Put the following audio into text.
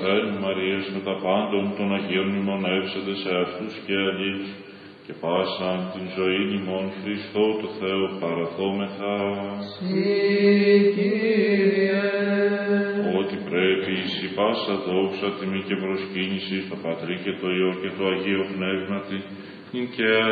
Παρθένου Μαρίας με τα πάντων των Αγίων μνημονεύσετε σε αυτούς και αλλήλους και πάσαν την ζωή ημών Χριστό το Θεό παραθόμεθα. Κύριε, ότι πρέπει εις η πάσα δόξα, τιμή και προσκύνηση στο Πατρί και το Υιό και το Αγίο Πνεύματι, και